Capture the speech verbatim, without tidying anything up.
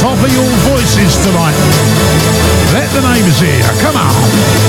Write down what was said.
top of your voices tonight. Let the neighbours hear. Come on.